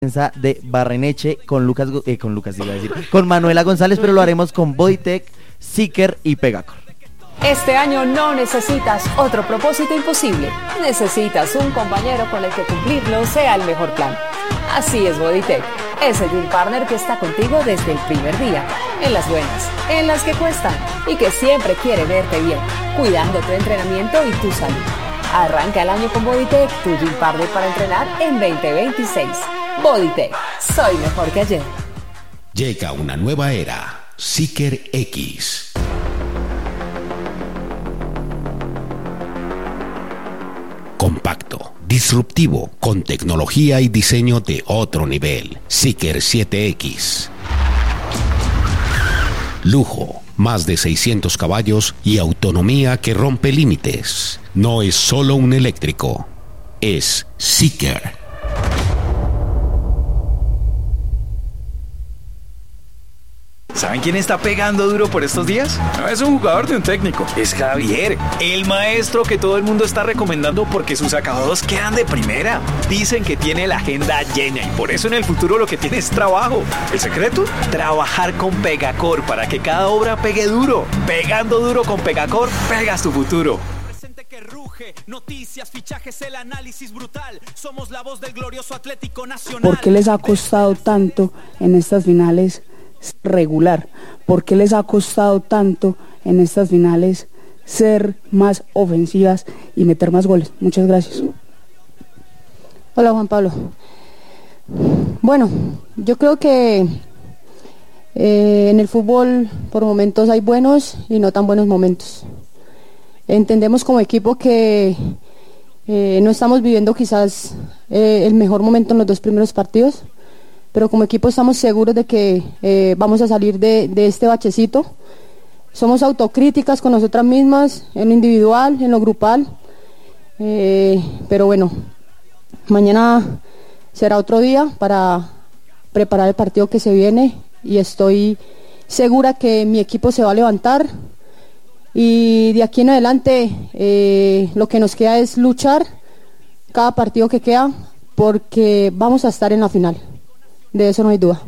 de Barreneche con con Manuela González, pero lo haremos con Bodytech, Seeker y Pegacor. Este año no necesitas otro propósito imposible. Necesitas un compañero con el que cumplirlo sea el mejor plan. Así es Bodytech, ese gym partner que está contigo desde el primer día, en las buenas, en las que cuestan y que siempre quiere verte bien, cuidando tu entrenamiento y tu salud. Arranca el año con Bodytech, tu gym partner para entrenar en 2026. Bodytech, soy mejor que ayer. Llega una nueva era, Seeker X. Compacto, disruptivo, con tecnología y diseño de otro nivel. Seeker 7X. Lujo, más de 600 caballos y autonomía que rompe límites. No es solo un eléctrico, es Seeker. ¿Saben quién está pegando duro por estos días? No es un jugador de un técnico, es Javier, el maestro que todo el mundo está recomendando porque sus acabados quedan de primera. Dicen que tiene la agenda llena y por eso en el futuro lo que tiene es trabajo. ¿El secreto? Trabajar con Pegacor para que cada obra pegue duro. Pegando duro con Pegacor, pegas tu futuro. Que ruge, noticias, fichajes, el análisis brutal. Somos la voz del glorioso Atlético Nacional. ¿Por qué les ha costado tanto en estas finales regular? ¿Por qué les ha costado tanto en estas finales ser más ofensivas y meter más goles? Muchas gracias. Hola Juan Pablo. Bueno, yo creo que en el fútbol por momentos hay buenos y no tan buenos momentos. Entendemos como equipo que no estamos viviendo quizás el mejor momento en los 2 primeros partidos, pero como equipo estamos seguros de que vamos a salir de este bachecito. Somos autocríticas con nosotras mismas, en lo individual, en lo grupal, pero bueno, mañana será otro día para preparar el partido que se viene y estoy segura que mi equipo se va a levantar. Y de aquí en adelante lo que nos queda es luchar cada partido que queda porque vamos a estar en la final, de eso no hay duda.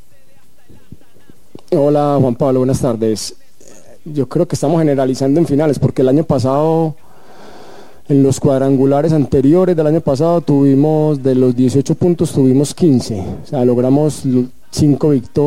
Hola Juan Pablo, buenas tardes. Yo creo que estamos generalizando en finales porque el año pasado, en los cuadrangulares anteriores del año pasado, tuvimos de los 18 puntos, tuvimos 15, o sea, logramos 5 victorias.